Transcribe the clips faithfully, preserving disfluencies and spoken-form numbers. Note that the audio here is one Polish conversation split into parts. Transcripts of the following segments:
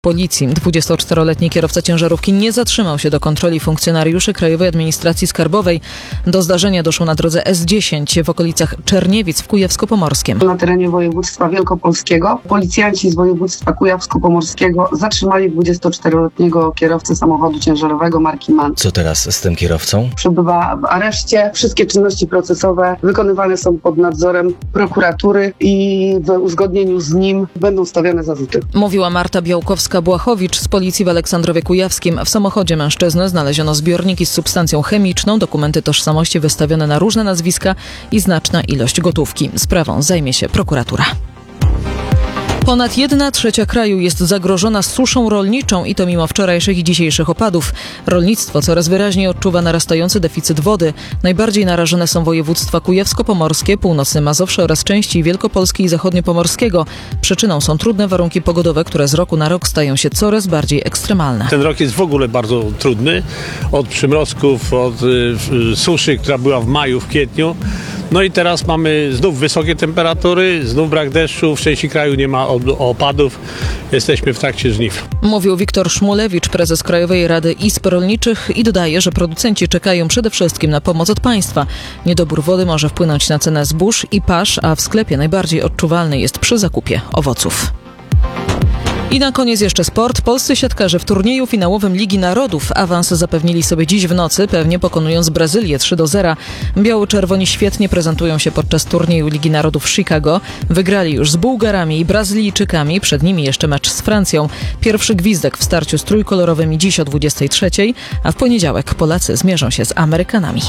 Policji. dwudziestoczteroletni kierowca ciężarówki nie zatrzymał się do kontroli funkcjonariuszy Krajowej Administracji Skarbowej. Do zdarzenia doszło na drodze S dziesięć w okolicach Czerniewic w Kujawsko-Pomorskiem. Na terenie województwa wielkopolskiego policjanci z województwa kujawsko-pomorskiego zatrzymali dwudziestoczteroletniego kierowcę samochodu ciężarowego marki MAN. Co teraz z tym kierowcą? Przebywa w areszcie. Wszystkie czynności procesowe wykonywane są pod nadzorem prokuratury i w uzgodnieniu z nim będą stawiane zarzuty. Mówiła Marta Białkowska-Błachowicz z policji w Aleksandrowie Kujawskim. W samochodzie mężczyzny znaleziono zbiorniki z substancją chemiczną, dokumenty tożsamości wystawione na różne nazwiska i znaczna ilość gotówki. Sprawą zajmie się prokuratura. Ponad jedna trzecia kraju jest zagrożona suszą rolniczą i to mimo wczorajszych i dzisiejszych opadów. Rolnictwo coraz wyraźniej odczuwa narastający deficyt wody. Najbardziej narażone są województwa kujawsko-pomorskie, północne Mazowsze oraz części Wielkopolski i zachodniopomorskiego. Przyczyną są trudne warunki pogodowe, które z roku na rok stają się coraz bardziej ekstremalne. Ten rok jest w ogóle bardzo trudny. Od przymrozków, od y, suszy, która była w maju, w kwietniu. No i teraz mamy znów wysokie temperatury, znów brak deszczu, w części kraju nie ma opadów, jesteśmy w trakcie żniw. Mówił Wiktor Szmulewicz, prezes Krajowej Rady Izb Rolniczych i dodaje, że producenci czekają przede wszystkim na pomoc od państwa. Niedobór wody może wpłynąć na cenę zbóż i pasz, a w sklepie najbardziej odczuwalny jest przy zakupie owoców. I na koniec jeszcze sport. Polscy siatkarze w turnieju finałowym Ligi Narodów awans zapewnili sobie dziś w nocy, pewnie pokonując Brazylię trzy do zera. Biało-czerwoni świetnie prezentują się podczas turnieju Ligi Narodów w Chicago. Wygrali już z Bułgarami i Brazylijczykami, przed nimi jeszcze mecz z Francją. Pierwszy gwizdek w starciu z trójkolorowymi dziś o dwudziestej trzeciej, a w poniedziałek Polacy zmierzą się z Amerykanami.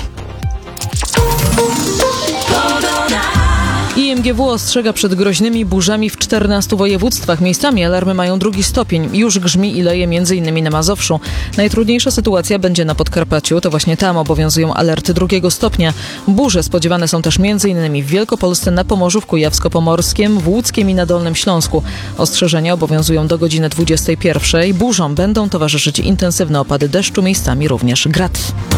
I M G W ostrzega przed groźnymi burzami w czternastu województwach. Miejscami alarmy mają drugi stopień. Już grzmi i leje między innymi na Mazowszu. Najtrudniejsza sytuacja będzie na Podkarpaciu. To właśnie tam obowiązują alerty drugiego stopnia. Burze spodziewane są też między innymi w Wielkopolsce, na Pomorzu, w Kujawsko-Pomorskim, w Łódzkiem i na Dolnym Śląsku. Ostrzeżenia obowiązują do godziny dwudziestej pierwszej. Burzom będą towarzyszyć intensywne opady deszczu, miejscami również grad.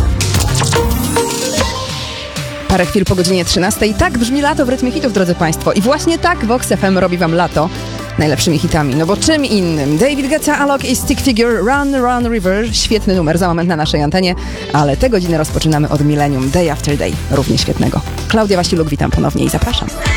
Parę chwil po godzinie trzynastej. Tak brzmi lato w rytmie hitów, drodzy Państwo. I właśnie tak Vox F M robi Wam lato najlepszymi hitami. No bo czym innym? David Guetta, Alok i Stick Figure, Run, Run, River. Świetny numer za moment na naszej antenie, ale tę godzinę rozpoczynamy od Millennium, Day After Day. Równie świetnego. Klaudia Wasiluk, witam ponownie i zapraszam.